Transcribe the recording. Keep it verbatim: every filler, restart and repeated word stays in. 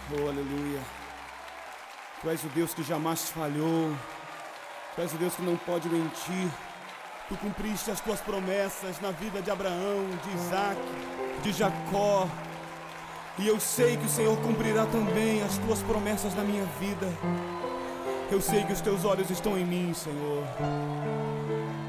Oh, aleluia. Tu és o Deus que jamais falhou. Tu és o Deus que não pode mentir. Tu cumpriste as tuas promessas na vida de Abraão, de Isaac, de Jacó. E eu sei que o Senhor cumprirá também as tuas promessas na minha vida. Eu sei que os teus olhos estão em mim, Senhor.